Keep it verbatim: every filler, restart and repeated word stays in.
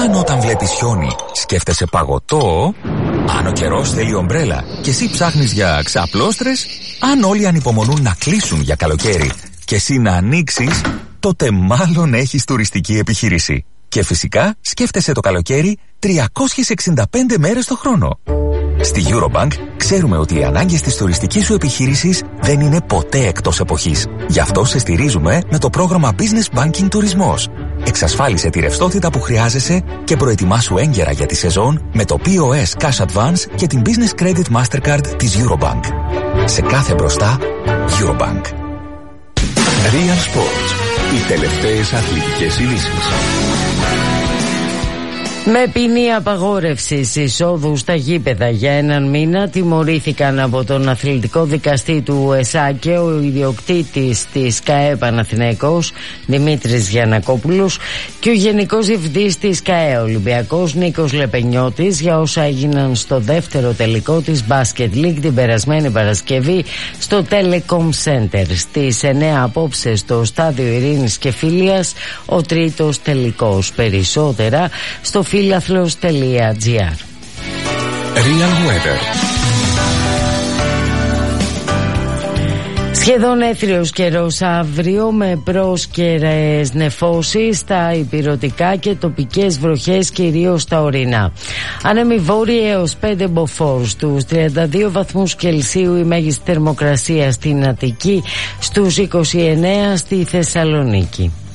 Αν όταν βλέπεις χιόνι σκέφτεσαι παγωτό, αν ο καιρός θέλει ομπρέλα και εσύ ψάχνεις για ξαπλώστρες, αν όλοι ανυπομονούν να κλείσουν για καλοκαίρι και εσύ να ανοίξεις, τότε μάλλον έχεις τουριστική επιχείρηση. Και φυσικά σκέφτεσαι το καλοκαίρι τριακόσιες εξήντα πέντε μέρες το χρόνο. Στη Eurobank ξέρουμε ότι οι ανάγκες της τουριστικής σου επιχείρησης δεν είναι ποτέ εκτός εποχής. Γι' αυτό σε στηρίζουμε με το πρόγραμμα Business Banking Τουρισμός. Εξασφάλισε τη ρευστότητα που χρειάζεσαι και προετοιμάσου έγκαιρα για τη σεζόν με το πι ο ες Cash Advance και την Business Credit Mastercard της Eurobank. Σε κάθε μπροστά, Eurobank. Real Sports. Οι τελευταίες αθλητικές ειδήσεις. Με ποινή απαγόρευσης εισόδου στα γήπεδα για έναν μήνα τιμωρήθηκαν από τον αθλητικό δικαστή του ΕΣΑΚΕ ο ιδιοκτήτης της ΚΑΕ Παναθηναϊκός Δημήτρης Γιαννακόπουλος και ο γενικός διευθυντής της ΚΑΕ Ολυμπιακός Νίκος Λεπενιώτης για όσα έγιναν στο δεύτερο τελικό της Basket League την περασμένη Παρασκευή στο Telecom Center. Στις εννέα απόψε στο στάδιο Ειρήνης και Φίλιας ο τρίτος τελικός. Περισσότερα στο φίλαθλος τελεία τζι άρ. Real Weather. Σχεδόν έθριος καιρός αύριο με πρόσκαιρες νεφώσεις στα ηπειρωτικά και τοπικές βροχές κυρίως στα ορεινά. Άνεμοι βόρειοι έως πέντε μποφόρ, στους τριάντα δύο βαθμούς Κελσίου η μέγιστη θερμοκρασία στην Αττική, στους είκοσι εννέα στη Θεσσαλονίκη.